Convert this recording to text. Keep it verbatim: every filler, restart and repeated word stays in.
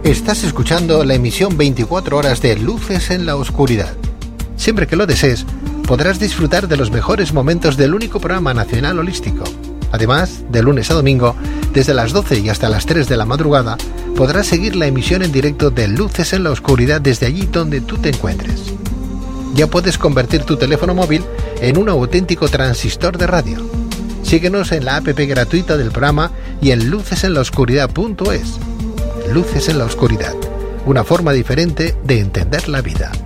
Estás escuchando la emisión veinticuatro horas de Luces en la Oscuridad. Siempre que lo desees, podrás disfrutar de los mejores momentos del único programa nacional holístico. Además, de lunes a domingo, desde las doce y hasta las tres de la madrugada, podrás seguir la emisión en directo de Luces en la Oscuridad desde allí donde tú te encuentres. Ya puedes convertir tu teléfono móvil en un auténtico transistor de radio. Síguenos en la app gratuita del programa y en luces en la oscuridad punto es. Luces en la Oscuridad, una forma diferente de entender la vida.